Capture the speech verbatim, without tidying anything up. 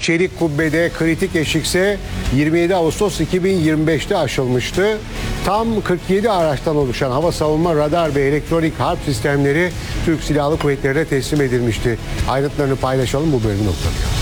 çelik kubbede kritik eşikse yirmi yedi Ağustos iki bin yirmi beş'te aşılmıştı. Tam kırk yedi araçtan oluşan hava savunma, radar ve elektronik harp sistemleri Türk Silahlı Kuvvetleri'ne teslim edilmişti. Ayrıntılarını paylaşalım, bu bölümü noktalıyor.